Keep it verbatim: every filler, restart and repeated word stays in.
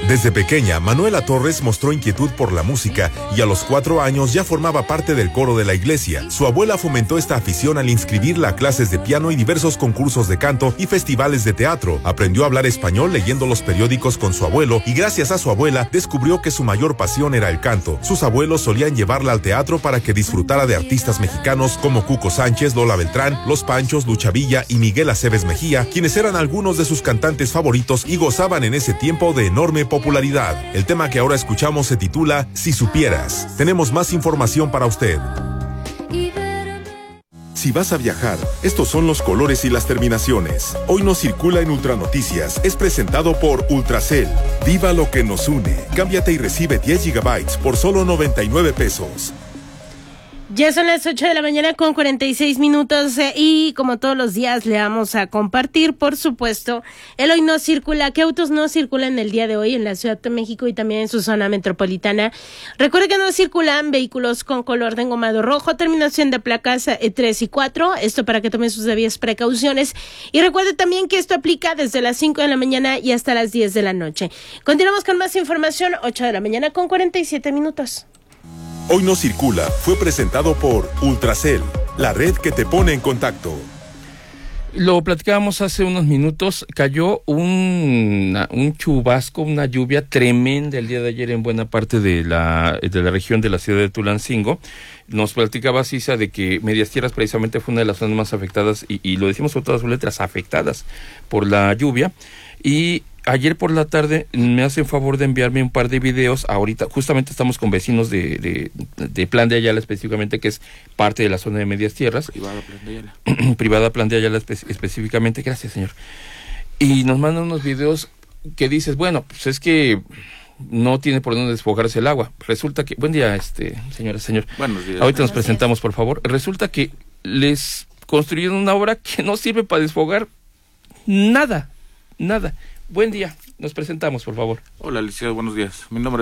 Desde pequeña, Manuela Torres mostró inquietud por la música y a los cuatro años ya formaba parte del coro de la iglesia. Su abuela fomentó esta afición al inscribirla a clases de piano y diversos concursos de canto y festivales de teatro. Aprendió a hablar español leyendo los periódicos con su abuelo y gracias a su abuela descubrió que su mayor pasión era el canto. Sus abuelos solían llevarla al teatro para que disfrutara de artistas mexicanos como Cuco Sánchez, Lola Beltrán, Los Panchos, Lucha Villa y Miguel Aceves Mejía, quienes eran algunos de sus cantantes favoritos y gozaban en ese tiempo de enorme popularidad. popularidad. El tema que ahora escuchamos se titula Si supieras. Tenemos más información para usted. Si vas a viajar, estos son los colores y las terminaciones. Hoy no circula en Ultranoticias. Es presentado por Ultracel. Viva lo que nos une. Cámbiate y recibe diez gigabytes por solo noventa y nueve pesos. Ya son las ocho de la mañana con cuarenta y seis minutos eh, y como todos los días le vamos a compartir, por supuesto, el Hoy No Circula. ¿Qué autos no circulan el día de hoy en la Ciudad de México y también en su zona metropolitana? Recuerde que no circulan vehículos con color de engomado rojo, terminación de placas eh, tres y cuatro, esto para que tomen sus debidas precauciones. Y recuerde también que esto aplica desde las cinco de la mañana y hasta las diez de la noche. Continuamos con más información, ocho de la mañana con cuarenta y siete minutos. Hoy no circula fue presentado por Ultracel, la red que te pone en contacto. Lo platicábamos hace unos minutos, cayó un, un chubasco, una lluvia tremenda el día de ayer en buena parte de la, de la región de la ciudad de Tulancingo. Nos platicaba Cisa de que Medias Tierras precisamente fue una de las zonas más afectadas, y, y lo decimos con todas sus letras, afectadas por la lluvia. Y ayer por la tarde me hacen favor de enviarme un par de videos. Ahorita justamente estamos con vecinos de, de, de Plan de Ayala específicamente, que es parte de la zona de Medias Tierras. Privada Plan de Ayala. Privada Plan de Ayala espe- específicamente. Gracias, señor. Y nos mandan unos videos que dices, bueno, pues es que no tiene por dónde desfogarse el agua. Resulta que, buen día, este señora, señor. Buenos días. Ahorita nos presentamos, por favor. Resulta que les construyeron una obra que no sirve para desfogar nada, nada. Buen día, nos presentamos, por favor. Hola, licenciado, buenos días. Mi nombre